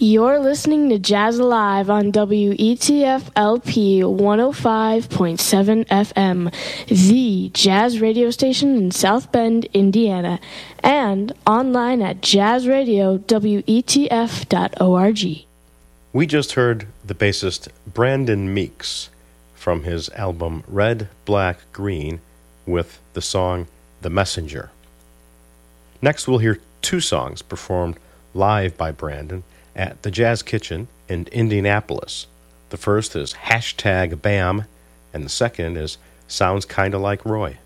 You're listening to Jazz Alive on WETF LP 105.7 FM, the jazz radio station in South Bend, Indiana, and online at jazzradiowetf.org. We just heard the bassist Brandon Meeks from his album Red, Black, Green with the song The Messenger. Next we'll hear two songs performed live by Brandon at the Jazz Kitchen in Indianapolis. The first is #BAM, and the second is Sounds Kinda Like Roy.